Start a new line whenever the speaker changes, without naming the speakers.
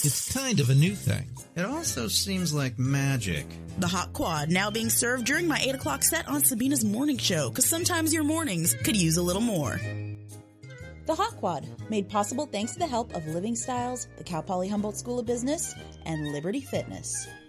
It's kind of a new thing.
It also seems like magic.
The Hot Quad, now being served during my 8 o'clock set on Sabina's morning show, because sometimes your mornings could use a little more.
The Hot Quad, made possible thanks to the help of Living Styles, the Cal Poly Humboldt School of Business, and Liberty Fitness.